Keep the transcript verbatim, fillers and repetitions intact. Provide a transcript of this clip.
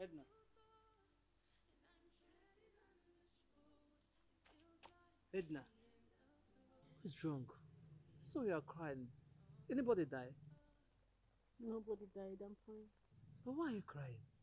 Edna. Edna, who's drunk? So you are crying. Anybody die? Nobody died. I'm fine. But why are you crying?